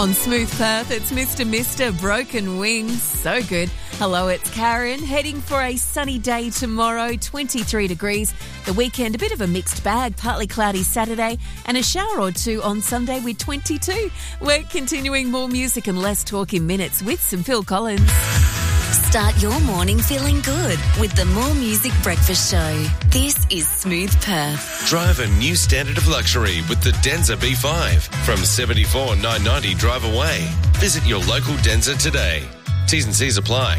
On Smooth Perth, it's Mr. Broken Wings. So good. Hello, it's Karen. Heading for a sunny day tomorrow, 23 degrees. The weekend, a bit of a mixed bag, partly cloudy Saturday and a shower or two on Sunday with 22. We're continuing more music and less talk in minutes with some Phil Collins. Start your morning feeling good with the More Music Breakfast Show. This is Smooth Perth. Drive a new standard of luxury with the Denza B5 from $74,990 drive away. Visit your local Denza today. T's and C's apply.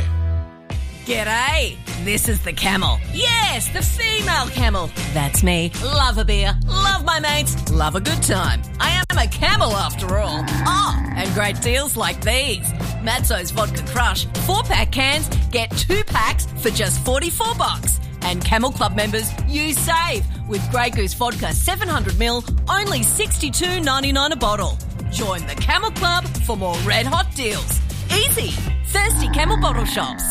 G'day, this is the Camel. Yes, the female Camel. That's me. Love a beer, love my mates, love a good time. I am a camel after all. Oh, and great deals like these. Mazzo's Vodka Crush, 4-pack cans, get 2 packs for just $44. And Camel Club members, you save with Grey Goose Vodka 700ml, only $62.99 a bottle. Join the Camel Club for more red hot deals. Easy, thirsty Camel bottle shops.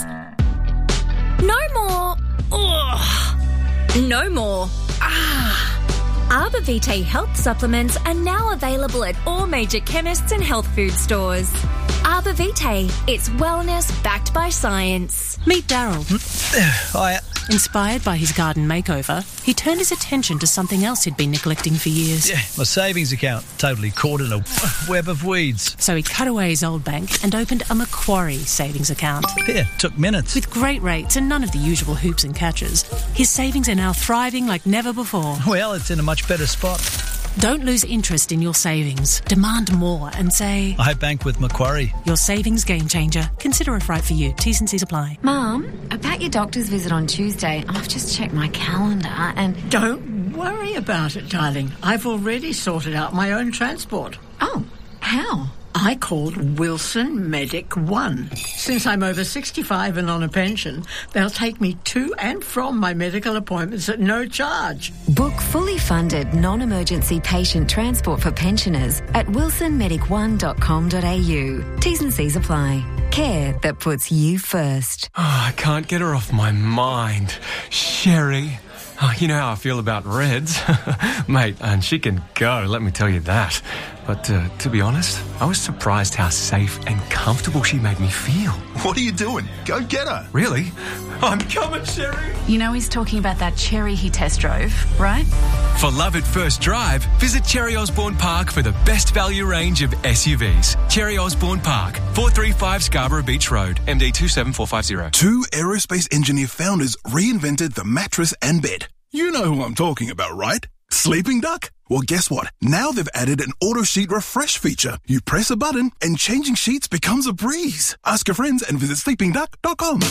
No more. Ugh. No more. Arbor Vitae health supplements are now available at all major chemists and health food stores. Arbor Vitae, it's wellness backed by science. Meet Daryl. Hiya. Inspired by his garden makeover, he turned his attention to something else he'd been neglecting for years. Yeah, my savings account, totally caught in a web of weeds. So he cut away his old bank and opened a Macquarie savings account. Yeah, took minutes. With great rates and none of the usual hoops and catches, his savings are now thriving like never before. Well, it's in a much better spot. Don't lose interest in your savings. Demand more and say, I bank with Macquarie. Your savings game changer. Consider if right for you. T's and C's apply. Mum, about your doctor's visit on Tuesday, I've just checked my calendar and... Don't worry about it, darling. I've already sorted out my own transport. Oh, how? I called Wilson Medic One. Since I'm over 65 and on a pension, they'll take me to and from my medical appointments at no charge. Book fully funded non-emergency patient transport for pensioners at wilsonmedic1.com.au. T's and C's apply. Care that puts you first. Oh, I can't get her off my mind. Sherry. Oh, you know how I feel about Reds. Mate, and she can go, let me tell you that. But to be honest, I was surprised how safe and comfortable she made me feel. What are you doing? Go get her. Really? I'm coming, Sherry. You know he's talking about that Cherry he test drove, right? For love at first drive, visit Cherry Osborne Park for the best value range of SUVs. Cherry Osborne Park, 435 Scarborough Beach Road, MD 27450. 2 aerospace engineer founders reinvented the mattress and bed. You know who I'm talking about, right? Sleeping Duck? Well, guess what? Now they've added an auto sheet refresh feature. You press a button and changing sheets becomes a breeze. Ask your friends and visit sleepingduck.com.